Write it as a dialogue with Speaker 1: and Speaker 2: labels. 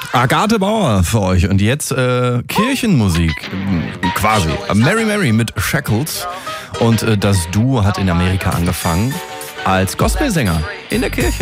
Speaker 1: Agathe Bauer für euch. Und jetzt Kirchenmusik, quasi. Mary Mary mit Shackles. Und das Duo hat in Amerika angefangen als Gospelsänger in der Kirche.